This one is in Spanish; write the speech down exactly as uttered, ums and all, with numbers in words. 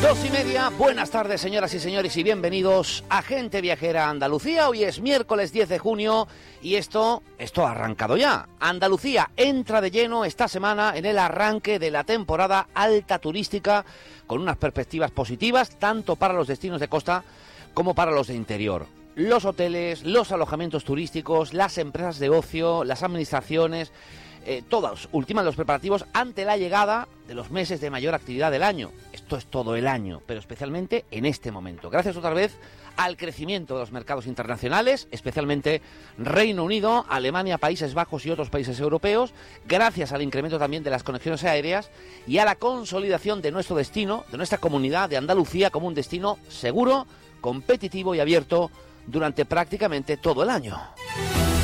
Dos y media, buenas tardes señoras y señores y bienvenidos a Gente Viajera Andalucía. Hoy es miércoles diez de junio y esto, esto ha arrancado ya. Andalucía entra de lleno esta semana en el arranque de la temporada alta turística con unas perspectivas positivas tanto para los destinos de costa como para los de interior. Los hoteles, los alojamientos turísticos, las empresas de ocio, las administraciones... Eh, todos ultiman los preparativos ante la llegada de los meses de mayor actividad del año. Esto es todo el año, pero especialmente en este momento. Gracias otra vez al crecimiento de los mercados internacionales, especialmente Reino Unido, Alemania, Países Bajos y otros países europeos, gracias al incremento también de las conexiones aéreas y a la consolidación de nuestro destino, de nuestra comunidad de Andalucía como un destino seguro, competitivo y abierto durante prácticamente todo el año.